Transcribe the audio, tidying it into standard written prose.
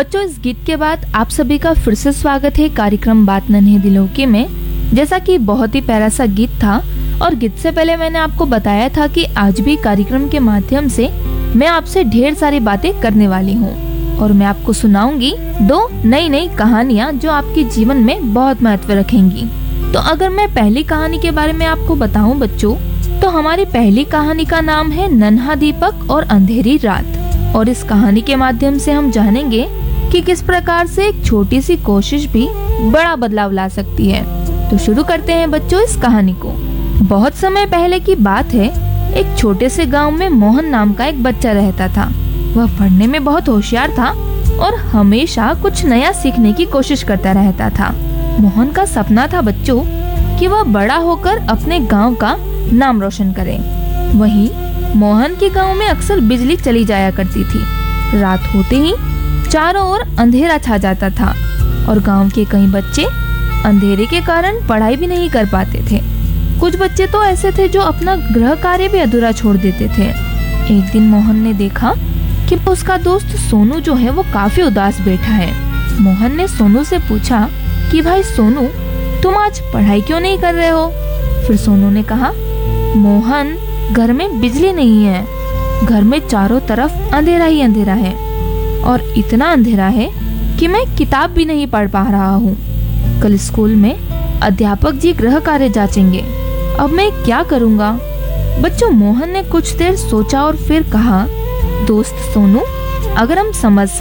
बच्चों, इस गीत के बाद आप सभी का फिर से स्वागत है कार्यक्रम बात नन्हे दिलों की में। जैसा कि बहुत ही प्यारा सा गीत था और गीत से पहले मैंने आपको बताया था कि आज भी कार्यक्रम के माध्यम से मैं आपसे ढेर सारी बातें करने वाली हूँ और मैं आपको सुनाऊंगी 2 नई नई कहानियाँ जो आपके जीवन में बहुत महत्व रखेंगी। तो अगर मैं पहली कहानी के बारे में आपको बताऊं बच्चों, तो हमारी पहली कहानी का नाम है नन्हा दीपक और अंधेरी रात। और इस कहानी के माध्यम से हम जानेंगे कि किस प्रकार से एक छोटी सी कोशिश भी बड़ा बदलाव ला सकती है। तो शुरू करते हैं बच्चों इस कहानी को। बहुत समय पहले की बात है, एक छोटे से गांव में मोहन नाम का एक बच्चा रहता था। वह पढ़ने में बहुत होशियार था और हमेशा कुछ नया सीखने की कोशिश करता रहता था। मोहन का सपना था बच्चों कि वह बड़ा होकर अपने गांव का नाम रोशन करे। वहीं मोहन के गांव में अक्सर बिजली चली जाया करती थी। रात होते ही चारों ओर अंधेरा छा जाता था और गांव के कई बच्चे अंधेरे के कारण पढ़ाई भी नहीं कर पाते थे। कुछ बच्चे तो ऐसे थे जो अपना गृह कार्य भी अधूरा छोड़ देते थे। एक दिन मोहन ने देखा कि उसका दोस्त सोनू जो है वो काफी उदास बैठा है। मोहन ने सोनू से पूछा कि भाई सोनू, तुम आज पढ़ाई क्यों नहीं कर रहे हो? फिर सोनू ने कहा, मोहन, घर में बिजली नहीं है, घर में चारों तरफ अंधेरा ही अंधेरा है और इतना अंधेरा है कि मैं किताब भी नहीं पढ़ पा रहा हूँ। कल स्कूल में अध्यापक जी गृह कार्य जांचेंगे, अब मैं क्या करूँगा? बच्चों, मोहन ने कुछ देर सोचा और फिर कहा, दोस्त सोनू, अगर हम समस्या